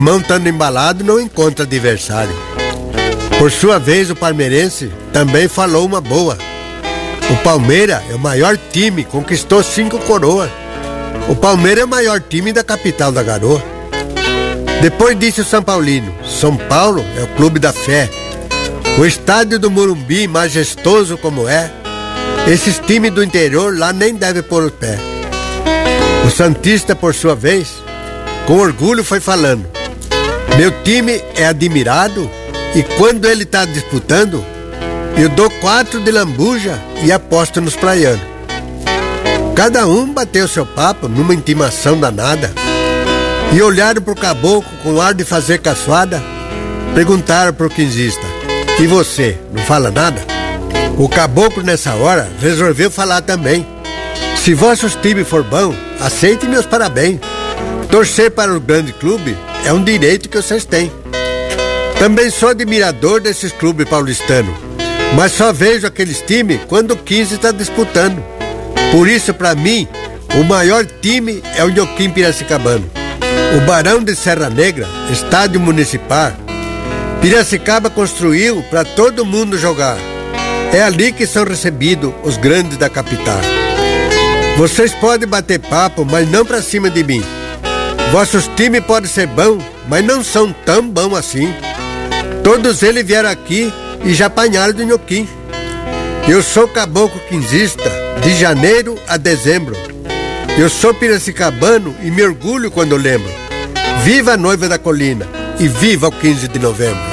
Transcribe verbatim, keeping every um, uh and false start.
Mão estando embalado não encontra adversário. Por sua vez, o palmeirense também falou uma boa. O Palmeiras é o maior time, conquistou cinco coroas. O Palmeiras é o maior time da capital da Garoa. Depois disse o São Paulino: São Paulo é o clube da fé. O estádio do Morumbi, majestoso como é, esses times do interior lá nem devem pôr o pé. O santista, por sua vez, com orgulho foi falando: meu time é admirado e quando ele está disputando, eu dou quatro de lambuja e aposto nos praianos. Cada um bateu seu papo numa intimação danada e olharam pro caboclo com ar de fazer caçoada. Perguntaram pro quinzista: e você, não fala nada? O caboclo nessa hora resolveu falar também: se vossos times for bom, aceite meus parabéns. Torcer para o grande clube é um direito que vocês têm. Também sou admirador desses clubes paulistanos, mas só vejo aqueles times quando o quinze está disputando. Por isso, para mim, o maior time é o Nhoquim Piracicabano. O Barão de Serra Negra, estádio municipal, Piracicaba construiu para todo mundo jogar. É ali que são recebidos os grandes da capital. Vocês podem bater papo, mas não para cima de mim. Vossos times podem ser bons, mas não são tão bons assim. Todos eles vieram aqui e já apanharam do Nhoquim. Eu sou caboclo quinzista, de janeiro a dezembro. Eu sou piracicabano e me orgulho quando lembro. Viva a noiva da colina e viva o quinze de novembro.